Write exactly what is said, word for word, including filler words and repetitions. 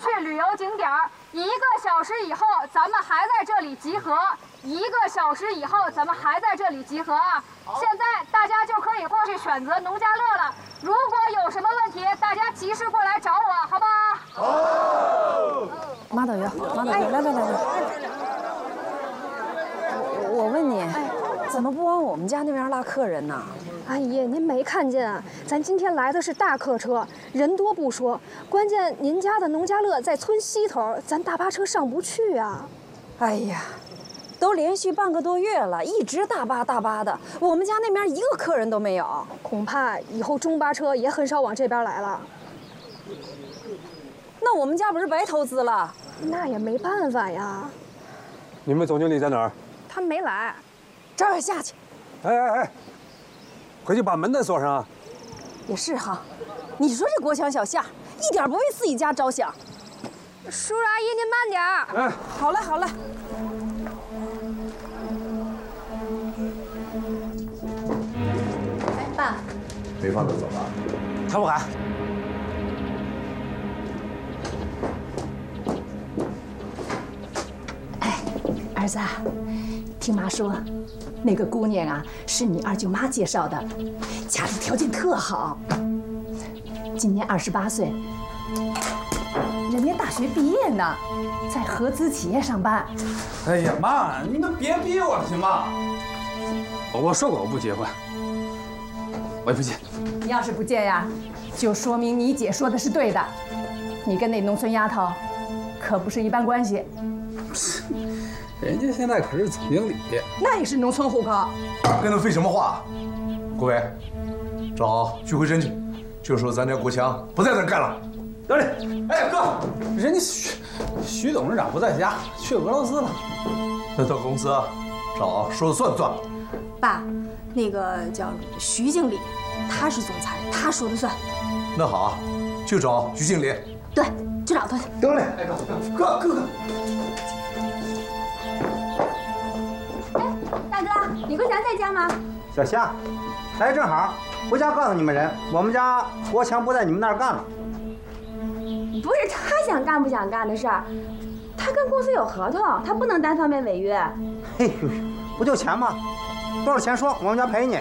去旅游景点，一个小时以后咱们还在这里集合。一个小时以后咱们还在这里集合啊！现在大家就可以过去选择农家乐了。如果有什么问题，大家及时过来找我，好吧？ 好。 马导游，马导游，来来来来，我我问你，怎么不往我们家那边拉客人呢？ 哎呀，您没看见啊？咱今天来的是大客车，人多不说，关键您家的农家乐在村西头，咱大巴车上不去啊。 哎呀，都连续半个多月了，一直大巴大巴的，我们家那边一个客人都没有。 恐怕以后中巴车也很少往这边来了。 那我们家不是白投资了？ 那也没办法呀。 你们总经理在哪儿？ 他没来， 正好下去。 哎哎哎，回去把门再锁上。 也是哈，你说这国强小夏，一点不为自己家着想。 叔叔阿姨，您慢点儿。 哎， 好嘞，好嘞。 哎，爸， 没放他走吧？ 他不喊。 哎，儿子啊，听妈说，那个姑娘啊是你二舅妈介绍的，家里条件特好，今年二十八岁，人家大学毕业呢，在合资企业上班。 哎呀妈，你们别逼我了行吗？我说过我不结婚，我也不结。 你要是不结呀，就说明你姐说的是对的，你跟那农村丫头可不是一般关系。 人家现在可是总经理， 那也是农村户口。 跟他废什么话？各位，找徐慧珍去，就说咱家国强不在那干了。 得嘞。哎哥，人家徐徐董事长不在家，去俄罗斯了。 那到公司找说了算不算？ 爸，那个叫徐经理，他是总裁，他说了算。 那好，就找徐经理。 对，就找他去。 得嘞。哎哥，哥哥哥。 大哥，李国强在家吗？ 小夏，哎，正好，回家告诉你们人，我们家国强不在你们那儿干了。 不是他想干不想干的事儿，他跟公司有合同，他不能单方面违约。 嘿呦，不就钱吗？多少钱说，我们家赔你。